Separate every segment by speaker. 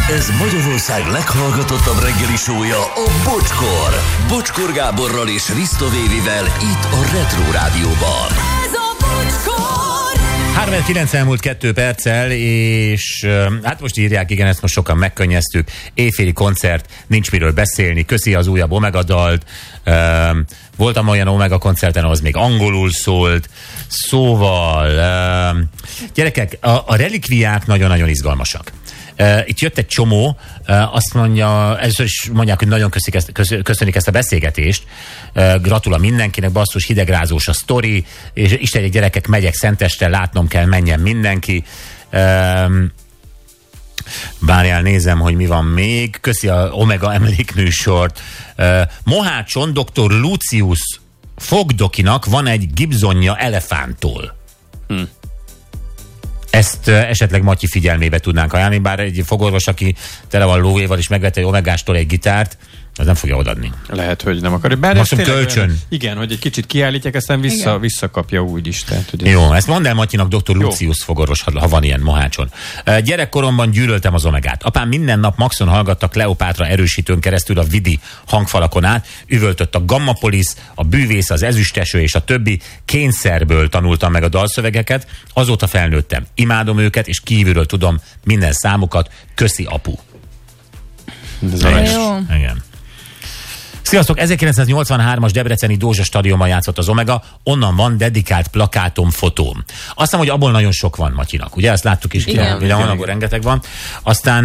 Speaker 1: Ez Magyarország leghallgatottabb reggeli show-ja, a Bocskor. Bocskor Gáborral és Risto Vévivel itt a Retro Rádióban.
Speaker 2: Ez a Bocskor!
Speaker 3: 3:09 elmúlt 2 perccel, és hát most írják, igen, ezt most sokan megkönnyeztük. Éjféli koncert, nincs miről beszélni, köszi az újabb Omega dalt. Voltam olyan Omega koncerten, az még angolul szólt. Szóval, gyerekek, a relikviák nagyon-nagyon izgalmasak. Itt jött egy csomó, azt mondja, először is mondják, hogy nagyon köszönik ezt a beszélgetést. Gratula mindenkinek, basszus, hidegrázós a sztori, és Isten, gyerekek, megyek Szentestre, látnom kell, menjen mindenki. Várjál, nézem, hogy mi van még. Köszi a Omega emlékműsort. Mohácson dr. Lucius fogdokinak van egy Gibsonja elefántól. Ezt esetleg Matyi figyelmébe tudnánk ajánlani, bár egy fogorvos, aki tele van lóvéval és megvette egy Omegástól egy gitárt, az nem fogja odaadni.
Speaker 4: Lehet, hogy nem akarja. Bár
Speaker 3: most kölcsön.
Speaker 4: Igen, hogy egy kicsit kiállítják, aztán visszakapja úgy is. Tehát, hogy
Speaker 3: jó, ezt mondd el Matyinak, dr. Lucius fogorvos, ha van ilyen Mohácson. Gyerekkoromban gyűlöltem az Omegát. Apám minden nap Maxon hallgatta Kleopátra erősítőn keresztül a Vidi hangfalakon át, üvöltött a Gammapolis, a Bűvész, az Ezüsteső és a többi. Kényszerből tanultam meg a dalszövegeket, azóta felnőttem. Imádom őket, és kívülről tudom minden számukat. Köszi, apu.
Speaker 4: Ez
Speaker 2: jó.
Speaker 3: Igen. Sziasztok! 1983-as Debreceni Dózsa stadionban játszott az Omega, onnan van dedikált plakátom, fotóm. Azt hiszem, hogy abból nagyon sok van Matyinak, ugye? Ezt láttuk is, ugye abból rengeteg van. Aztán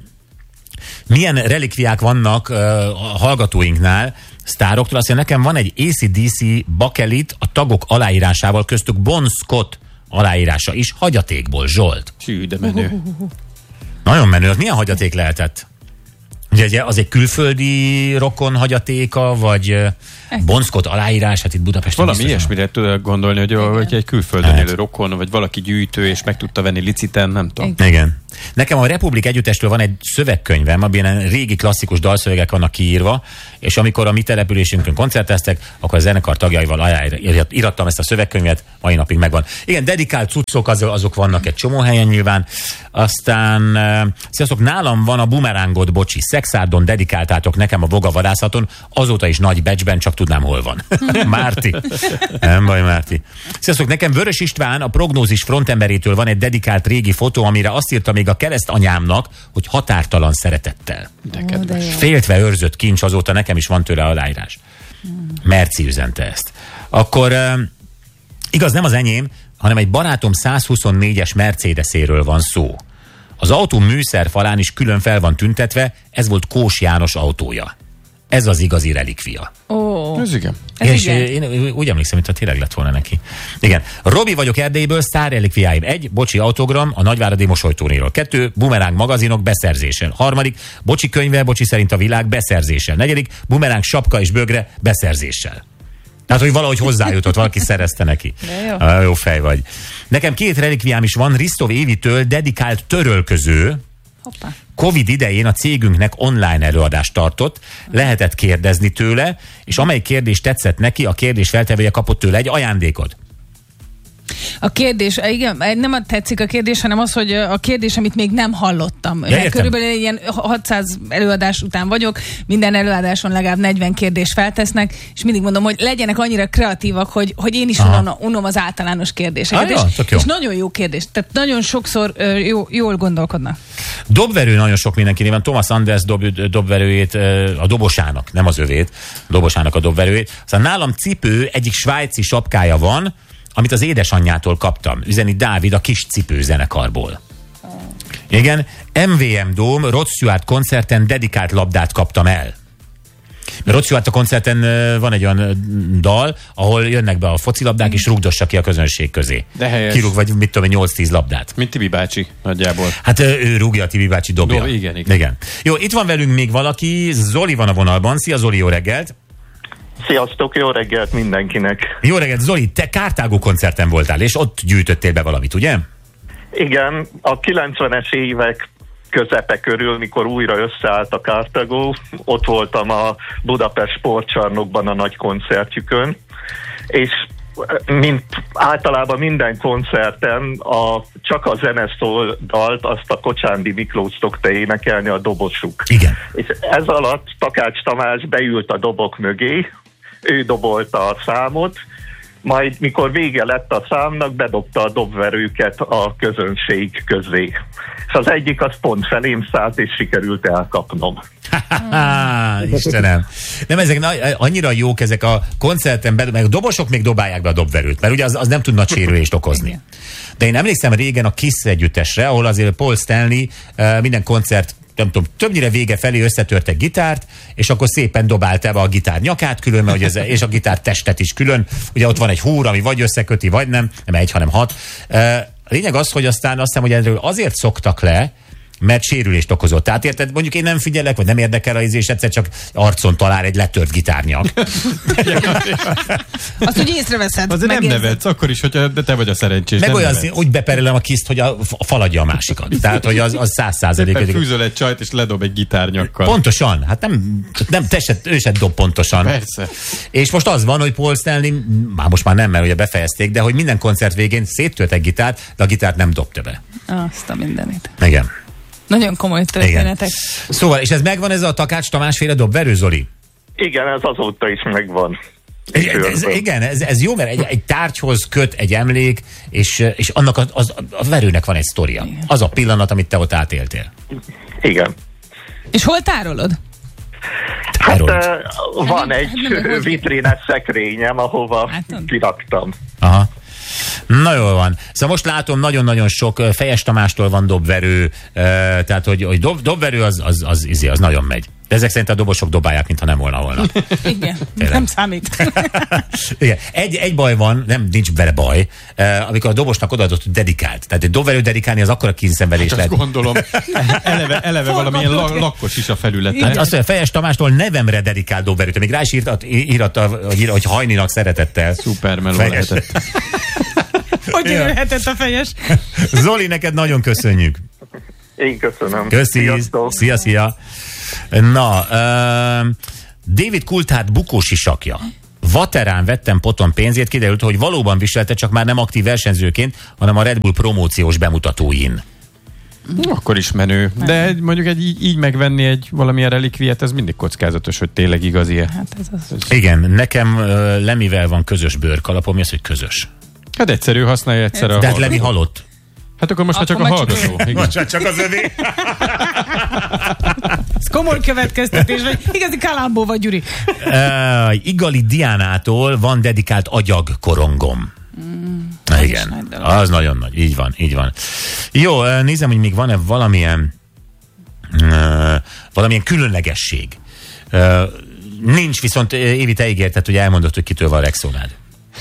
Speaker 3: milyen relikviák vannak a hallgatóinknál, sztároktól? Azt mondja, nekem van egy AC/DC bakelit a tagok aláírásával, köztük Bon Scott aláírása is, hagyatékból, Zsolt.
Speaker 4: Hű, de menő.
Speaker 3: Nagyon menő, az milyen hagyaték lehetett? Ugye az egy külföldi rokon hagyatéka, vagy Bon Scott aláírás, hát itt Budapesten.
Speaker 4: Valami ilyesmire tudok gondolni, hogy egy külföldön élő rokon, vagy valaki gyűjtő, és meg tudta venni liciten, nem tudom.
Speaker 3: Igen. Nekem a Republik Együttestől van egy szövegkönyvem, amiben régi klasszikus dalszövegek vannak kiírva, és amikor a mi településünkön koncerteztek, akkor a zenekar tagjaival írattam ezt a szövegkönyvet, mai napig megvan. Igen, dedikált cuccok, azok vannak egy csomó helyen nyilván. Aztán, sziasztok, nálam van a Bumerángot, bocsi, Szexárdon dedikáltátok nekem a Voga vadászaton, azóta is nagy becsben, csak tudnám, hol van. Márti. Nem baj, Márti. Sziasztok, nekem Vörös István, a Prognózis frontemberétől van egy dedikált régi fotó, amire azt írta még a keresztanyámnak, hogy határtalan szeretettel.
Speaker 4: De kedves.
Speaker 3: Féltve őrzött kincs, azóta nekem is van tőle aláírás. Merci üzente ezt. Akkor igaz, nem az enyém, hanem egy barátom 124-es Mercedeséről van szó. Az autó műszerfalán is külön fel van tüntetve, ez volt Kós János autója. Ez az igazi relikvia.
Speaker 4: Ez igen.
Speaker 3: És én úgy emlékszem, mintha tényleg lett volna neki. Igen. Robi vagyok Erdélyből, sztár relikviáim. 1. Bocsi autogram a Nagyváradi Mosolytónéról. 2. Bumeráng magazinok beszerzéssel. 3. Bocsi könyve, Bocsi szerint a világ beszerzéssel. 4. Bumeráng sapka és bögre beszerzéssel. Tehát, hogy valahogy hozzájutott, valaki szerezte neki.
Speaker 2: Jó.
Speaker 3: Jó fej vagy. Nekem 2 relikviám is van, Risztov Évitől dedikált törölköző.
Speaker 2: Hoppá.
Speaker 3: Covid idején a cégünknek online előadást tartott, lehetett kérdezni tőle, és amely kérdés tetszett neki, a kérdés feltevője kapott tőle egy ajándékot.
Speaker 2: A kérdés, igen, nem tetszik a kérdés, hanem az, hogy a kérdés, amit még nem hallottam.
Speaker 3: Ja,
Speaker 2: körülbelül ilyen 600 előadás után vagyok, minden előadáson legalább 40 kérdést feltesznek, és mindig mondom, hogy legyenek annyira kreatívak, hogy én is unom az általános kérdéseket. És nagyon jó kérdés. Tehát nagyon sokszor jól gondolkodnak.
Speaker 3: Dobverő nagyon sok mindenkinél van. Thomas Anders dobverőjét, a dobosának, nem az övét, dobosának a dobverőjét. Aztán nálam cipő, egyik svájci sapkája van, amit az édesanyjától kaptam. Üzeni Dávid a Kis Cipő zenekarból. Igen, MVM Dome Rod Stewart koncerten dedikált labdát kaptam el. Rod Stewart a koncerten van egy olyan dal, ahol jönnek be a focilabdák, és rúgdossa ki a közönség közé.
Speaker 4: De helyes.
Speaker 3: Kirúg, vagy mit tudom, 8-10 labdát.
Speaker 4: Mint Tibi bácsi, nagyjából.
Speaker 3: Hát ő rúgja, Tibi bácsi dobja.
Speaker 4: Igen.
Speaker 3: Jó, itt van velünk még valaki, Zoli van a vonalban. Szia Zoli, jó reggelt!
Speaker 5: Sziasztok, jó reggelt mindenkinek!
Speaker 3: Jó reggelt, Zoli, te Kártágó koncerten voltál, és ott gyűjtöttél be valamit, ugye?
Speaker 5: Igen, a 90-es évek közepe körül, mikor újra összeállt a Kártágó, ott voltam a Budapest Sportcsarnokban a nagy koncertjükön, és mint általában minden koncerten csak a zeneszól dalt, azt a Kocsándi Miklós szokta énekelni a dobosuk.
Speaker 3: Igen.
Speaker 5: És ez alatt Takács Tamás beült a dobok mögé, ő dobolta a számot, majd mikor vége lett a számnak, bedobta a dobverőket a közönség közé. És az egyik az pont felém szállt, és sikerült elkapnom.
Speaker 3: Istenem. Nem, ezek annyira jók ezek a koncerten, meg a dobosok még dobálják be a dobverőt, mert ugye az nem tud nagy sérülést okozni. De én emlékszem régen a Kiss együttesre, ahol azért Paul Stanley minden koncert, nem tudom, többnyire vége felé összetört egy gitárt, és akkor szépen dobálta be a gitár nyakát külön, mert ugye és a gitár testet is külön. Ugye ott van egy húr, ami vagy összeköti, vagy nem egy, hanem 6. A lényeg az, hogy aztán azt hiszem, hogy erről azért szoktak le, mert sérülést okozott. Tehát érted, mondjuk én nem figyelek, vagy nem érdekel a és egyszer csak arcon talál egy letört gitárnyak.
Speaker 2: Azt úgy észreveszed.
Speaker 4: Azért nem nevetsz, akkor is, hogy te vagy a szerencsés.
Speaker 3: Meg olyan úgy beperelem a Kiszt, hogy faladja a másikat. Tehát, hogy az 100%.
Speaker 4: Fűzöl egy csajt, és ledob egy gitárnyakkal.
Speaker 3: Pontosan. Hát nem ő se dob pontosan.
Speaker 4: Persze.
Speaker 3: És most az van, hogy Paul Stanley, most már nem, mert ugye befejezték, de hogy minden koncert végén széttölt egy gitárt, de a gitárt nem dobta be.
Speaker 2: Azt a mindenit.
Speaker 3: Igen.
Speaker 2: Nagyon komoly történetek.
Speaker 3: Igen. Szóval, és ez megvan, ez a Takács Tamás-féle dobverő, Zoli?
Speaker 5: Igen, ez azóta is megvan.
Speaker 3: Igen, ez jó, mert egy tárgyhoz köt egy emlék, és annak a verőnek van egy sztoria. Igen. Az a pillanat, amit te ott átéltél.
Speaker 5: Igen.
Speaker 2: És hol tárolod?
Speaker 5: Hát van egy vitrines szekrényem, ahova kiraktam.
Speaker 3: Aha. Na jól van. Szóval most látom, nagyon-nagyon sok Fejes Tamástól van dobverő, tehát hogy dobverő az nagyon megy. De ezek szerint a dobosok dobálják, mintha nem volna holnap.
Speaker 2: Igen, nem számít.
Speaker 3: Igen. Egy baj van, nincs vele baj, amikor a dobosnak odaadott, hogy dedikált. Tehát egy dobverő dedikálni az akkora kényszenvedés lehet.
Speaker 4: Azt gondolom, eleve valamilyen lakkos is a felülete.
Speaker 3: Hát azt, hogy a Fejes Tamástól nevemre dedikált dobverőt, még rá is íratta, hogy Hajninak szeretettel.
Speaker 4: Szuper meló lehetett.
Speaker 2: Hogy jöhetett a Fejes?
Speaker 3: Zoli, neked nagyon köszönjük.
Speaker 5: Én köszönöm.
Speaker 3: Köszi. Szia. Na, David Coulthard bukósisakja. Vaterán vettem potom pénzét, kiderült, hogy valóban viselte, csak már nem aktív versenyzőként, hanem a Red Bull promóciós bemutatóin.
Speaker 4: Akkor is menő. De mondjuk így megvenni egy valamilyen relikviát, ez mindig kockázatos, hogy tényleg igazi-e.
Speaker 2: Hát ez az.
Speaker 3: Igen, nekem Lemivel van közös bőrkalapom, mi az, hogy közös?
Speaker 4: Hát egyszerű, használja egyszer a...
Speaker 3: De hát Lemi halott.
Speaker 4: Hát akkor most már csak a hallgató.
Speaker 3: Most már csak az övé.
Speaker 2: Ez komoly következtetés, vagy igazi kalambó vagy, Gyuri.
Speaker 3: Igali Diánától van dedikált agyagkorongom. Igen, az nagyon nagy. Így van. Jó, nézem, hogy még van-e valamilyen különlegesség. Nincs, viszont Évi, te ígérted, hogy elmondod, hogy kitől van Rexonád.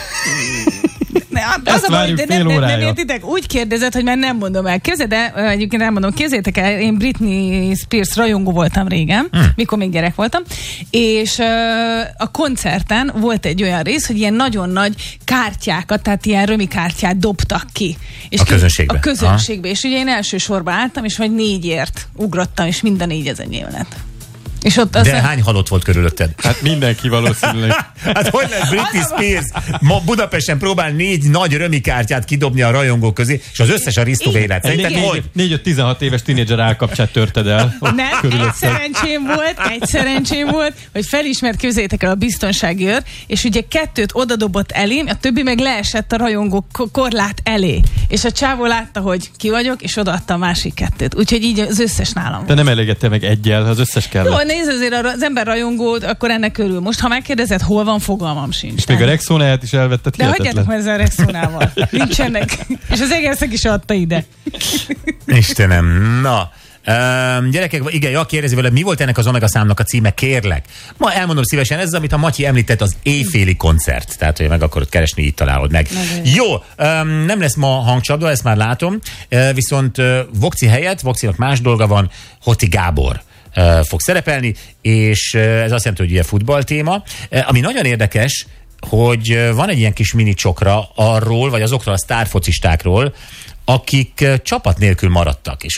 Speaker 2: Az a baj, de nem értitek? Úgy kérdezett, hogy már nem mondom el. De egyébként elmondom, képzeljétek el, én Britney Spears rajongó voltam régen, mikor még gyerek voltam, és a koncerten volt egy olyan rész, hogy ilyen nagyon nagy kártyákat, tehát ilyen römikártyát dobtak ki. És
Speaker 3: a közönségbe?
Speaker 2: A közönségbe. És ugye én első sorba álltam, és majd 4-ért ugrottam, és mind a 4 az enyém lett. És ott
Speaker 3: de hány halott volt körülötted?
Speaker 4: Hát mindenki valószínűleg.
Speaker 3: Hát hogy lehet Britney Spears ma Budapesten próbál 4 nagy römikártyát kidobni a rajongók közé, és az összes Arisztó élet. Szerinted hogy?
Speaker 4: 4-16 éves tínédzser állkapcsát törted el.
Speaker 2: Nem, egy szerencsém volt, hogy felismert, képzeljétek el, a biztonsági őr, és ugye 2 odadobott elém, a többi meg leesett a rajongók korlát elé. És a csávó látta, hogy ki vagyok, és odaadta a másik 2. Úgyhogy így az összes nálam volt.
Speaker 4: De nem elégedte meg egyel, az összes kellett.
Speaker 2: Jó, nézd, azért az ember rajongó, akkor ennek körül. Most, ha megkérdezed, hol van, fogalmam sincs.
Speaker 4: És még a Rexonáját is elvetted,
Speaker 2: de hagyjátok már ezzel a Rexonával. Nincsenek. És az egészek is adta ide.
Speaker 3: Istenem, na. Gyerekek, igen, kérdezi vele, mi volt ennek az Omega számnak a címe, kérlek. Ma elmondom szívesen, ez az, amit a Matyi említett, az éjféli koncert. Tehát, hogy meg akarod keresni, így találod meg. Jó, nem lesz ma hangcsapda, ezt már látom, viszont Vokci helyett, Vokcinak más dolga van, Hoti Gábor fog szerepelni, és ez azt jelenti, hogy ugye futballtéma. Ami nagyon érdekes, hogy van egy ilyen kis mini csokra arról, vagy azokról a sztárfocistákról, akik csapat nélkül maradtak. És ugye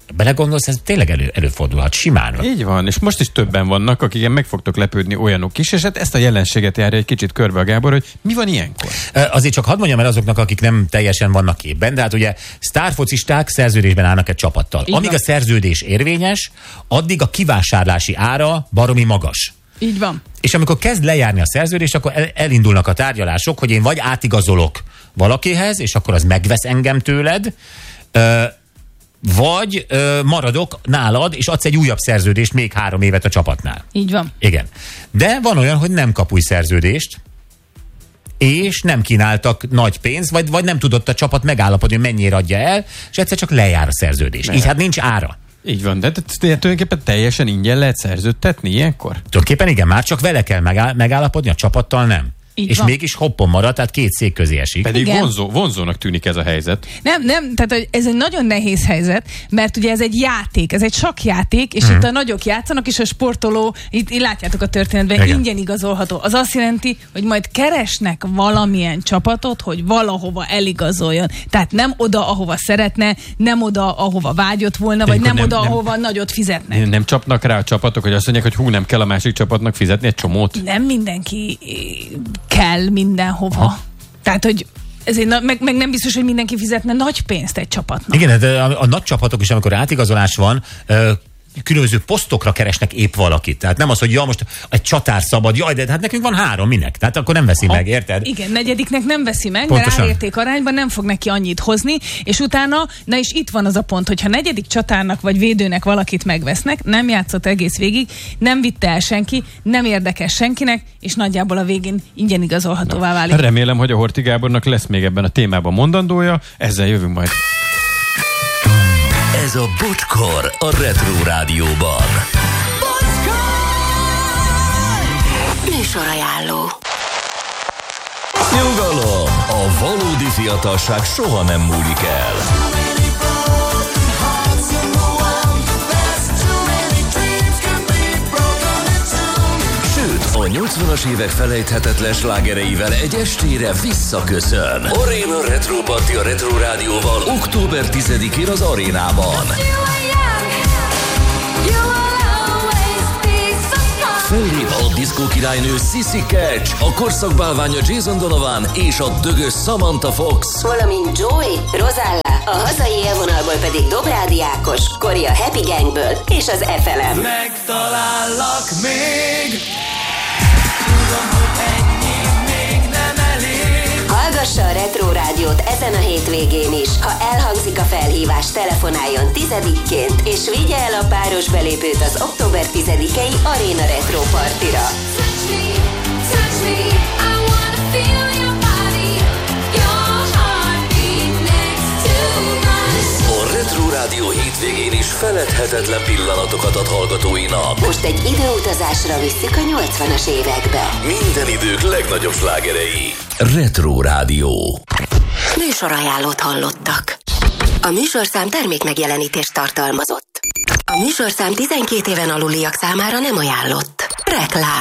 Speaker 3: belegondolsz, ez tényleg előfordulhat simán.
Speaker 4: Így van, és most is többen vannak, akiken meg fogtok lepődni olyanok is, és hát ezt a jelenséget járja egy kicsit körbe a Gábor, hogy mi van ilyenkor?
Speaker 3: Azért csak hadd mondjam el azoknak, akik nem teljesen vannak képben, de hát ugye sztárfocisták szerződésben állnak egy csapattal.
Speaker 2: Így
Speaker 3: amíg
Speaker 2: van.
Speaker 3: a szerződés érvényes, addig a kivásárlási ára baromi magas.
Speaker 2: Így van.
Speaker 3: És amikor kezd lejárni a szerződés, akkor elindulnak a tárgyalások, hogy én vagy átigazolok valakihez, és akkor az megvesz engem tőled, vagy maradok nálad, és adsz egy újabb szerződést még 3 évet a csapatnál.
Speaker 2: Így van.
Speaker 3: Igen. De van olyan, hogy nem kap új szerződést, és nem kínáltak nagy pénzt, vagy nem tudott a csapat megállapodni, hogy mennyire adja el, és egyszer csak lejár a szerződés. Így hát nincs ára.
Speaker 4: Így van, de tulajdonképpen teljesen ingyen lehet szerződtetni ilyenkor?
Speaker 3: Tulajdonképpen igen, már csak vele kell megállapodni, a csapattal nem.
Speaker 2: Így
Speaker 3: és
Speaker 2: van.
Speaker 3: mégis hoppon marad, tehát 2 szék közé esik.
Speaker 4: Pedig
Speaker 2: Igen.
Speaker 4: vonzónak tűnik ez a helyzet.
Speaker 2: Nem, tehát hogy ez egy nagyon nehéz helyzet, mert ugye ez egy játék, ez egy sakkjáték, és itt a nagyok játszanak, és a sportoló, itt látjátok a történetben,
Speaker 3: Igen.
Speaker 2: ingyen igazolható. Az azt jelenti, hogy majd keresnek valamilyen csapatot, hogy valahova eligazoljon. Tehát nem oda, ahova szeretne, nem oda, ahova vágyott volna, vagy nem oda, ahova nagyot fizetnek.
Speaker 4: Nem csapnak rá a csapatok, hogy azt mondják, hogy nem kell a másik csapatnak fizetni egy csomót?
Speaker 2: Nem mindenki kell mindenhova. Tehát, hogy ezért meg nem biztos, hogy mindenki fizetne nagy pénzt egy csapatnak.
Speaker 3: Igen, de a nagy csapatok is, amikor átigazolás van, különböző posztokra keresnek épp valakit. Tehát nem az, hogy most egy csatár szabad, jaj, de hát nekünk van 3, minek? Tehát akkor nem veszi meg, érted?
Speaker 2: Igen, negyediknek nem veszi meg,
Speaker 3: Pontosan.
Speaker 2: mert árérték arányban nem fog neki annyit hozni, és utána, na és itt van az a pont, hogyha negyedik csatárnak vagy védőnek valakit megvesznek, nem játszott egész végig, nem vitte el senki, nem érdekes senkinek, és nagyjából a végén ingyen igazolhatóvá válik.
Speaker 4: Remélem, hogy a Horthy Gábornak lesz még ebben a témában mondandója, ezzel jövünk majd.
Speaker 1: Ez a Bocskor a Retro Rádióban.
Speaker 6: Műsorajánló.
Speaker 1: Nyugalom! A valódi fiatalság soha nem múlik el. Sőt, a 80-as évek felejthetetlen slágereivel egy estére visszaköszön. Aréna Retro Party a Retro Rádióval október 10-én az Arénában. Fellép a diszkó királynő Sissy Catch, a korszakbálványa Jason Donovan és a dögös Samantha Fox.
Speaker 6: Valamint Joey, Rozalla, a hazai élvonalból pedig Dobrádi Ákos, Kori a Happy Gangből és az FLM.
Speaker 1: Megtalállak még, tudom, hogy ennyi még nem elég.
Speaker 6: Hallgassa a Retro Rádiót ezen a hétvégén is. Ha elhangzik a felhívás, telefonáljon 10-ként, és vigye el a páros belépőt az október 10-i Aréna Retro Partira.
Speaker 1: A Retro Rádió hétvégén is feledhetetlen pillanatokat ad hallgatóinak.
Speaker 6: Most egy időutazásra visszük a 80-as évekbe.
Speaker 1: Minden idők legnagyobb slágerei. Retro Rádió.
Speaker 6: Műsorajánlót hallottak. A műsorszám termék megjelenítést tartalmazott. A műsorszám 12 éven aluliak számára nem ajánlott. Reklám.